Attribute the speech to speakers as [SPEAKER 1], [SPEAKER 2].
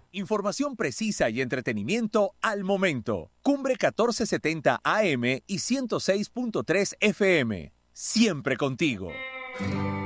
[SPEAKER 1] Información precisa y entretenimiento al momento. Cumbre 1470 AM y 106.3 FM. Siempre contigo.